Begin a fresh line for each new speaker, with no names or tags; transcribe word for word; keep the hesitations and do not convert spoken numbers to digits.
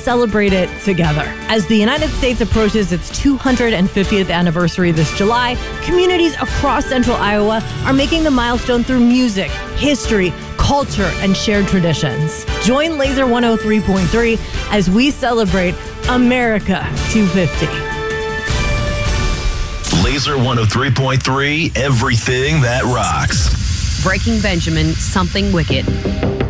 celebrate it together. As the United States approaches its two hundred fiftieth anniversary this July, communities across central Iowa are making the milestone through music, history, culture, and shared traditions. Join Laser one oh three point three as we celebrate America two fifty.
Laser one oh three point three, everything that rocks.
Breaking Benjamin, Something Wicked.